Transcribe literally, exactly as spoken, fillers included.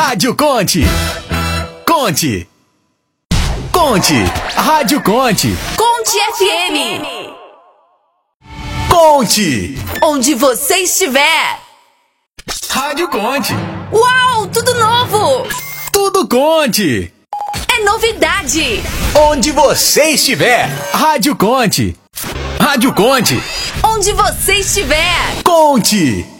Rádio Conte. Conte. Conte. Rádio Conte. Conte F M. Conte. Onde você estiver. Rádio Conte. Uau, tudo novo. Tudo Conte. É novidade. Onde você estiver. Rádio Conte. Rádio Conte. Onde você estiver. Conte.